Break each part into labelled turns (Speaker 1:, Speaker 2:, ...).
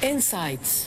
Speaker 1: Insights.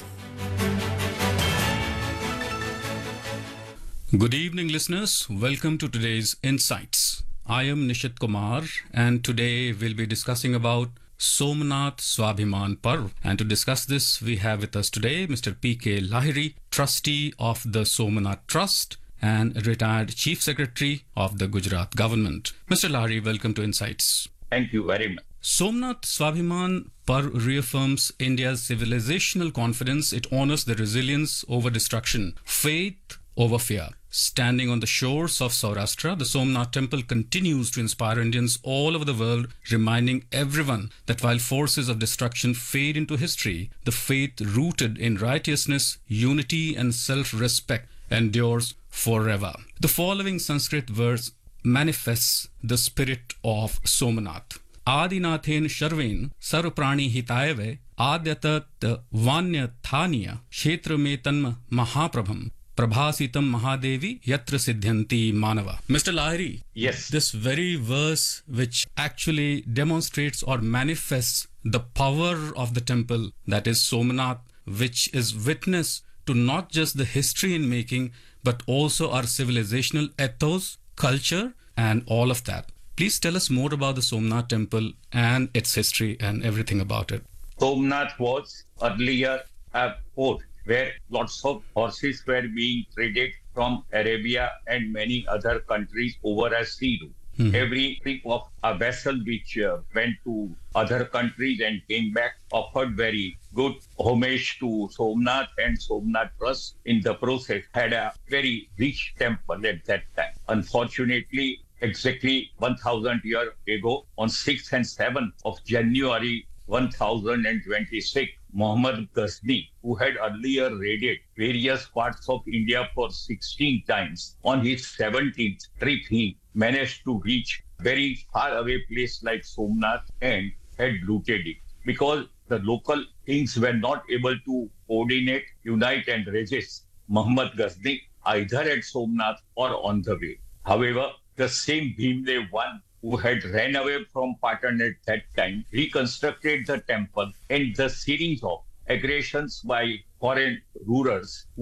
Speaker 2: Good evening, listeners. Welcome to today's Insights. I am Nishit Kumar, and today we'll be discussing about Somnath Swabhiman Parv. And to discuss this, we have with us today Mr. P.K. Lahiri, trustee of the Somnath Trust and retired Chief Secretary of the Gujarat government. Mr. Lahiri, welcome to Insights.
Speaker 3: Thank you very much.
Speaker 2: Somnath Swabhiman Parv reaffirms India's civilizational confidence. It honors the resilience over destruction, faith over fear. Standing on the shores of Saurashtra, the Somnath Temple continues to inspire Indians all over the world, reminding everyone that while forces of destruction fade into history, the faith rooted in righteousness, unity, and self-respect endures forever. The following Sanskrit verse manifests the spirit of Somnath. Adinathen Sharven Sarvprani Hitayave Adyatat Vanya Thanya Kshetra Metanma Mahaprabham Prabhasitam Mahadevi Yatra Siddhyanti Manava. Mr. Lahiri,
Speaker 3: Yes.
Speaker 2: this very verse which actually demonstrates or manifests the power of the temple, that is Somnath, which is witness to not just the history in making, but also our civilizational ethos, culture, and all of that. Please tell us more about the Somnath temple and its history and everything about it.
Speaker 3: Somnath was earlier a port where lots of horses were being traded from Arabia and many other countries over a sea route. Every trip of a vessel which went to other countries and came back offered very good homage to Somnath, and Somnath Trust in the process had a very rich temple at that time. Unfortunately, exactly 1000 years ago, on 6th and 7th of January 1026, Muhammad Ghazni, who had earlier raided various parts of India for 16 times, on his 17th trip he managed to reach very far away place like Somnath and had looted it. Because the local kings were not able to coordinate, unite and resist Muhammad Ghazni either at Somnath or on the way. However, the same Bhimdev I, who had ran away from Patan at that time, reconstructed the temple, and the series of aggressions by foreign rulers who